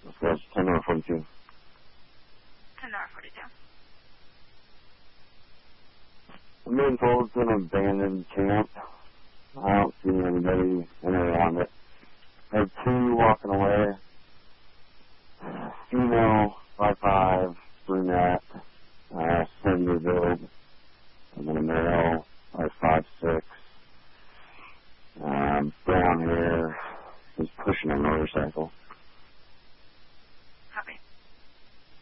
That's 10 or 42. 10 or 42. I'm being told it's an abandoned camp. I don't see anybody in or around it. I have two walking away. Female, 5'5", brunette, 70 build. And then a male, 5'6". Brown hair. He's pushing a motorcycle.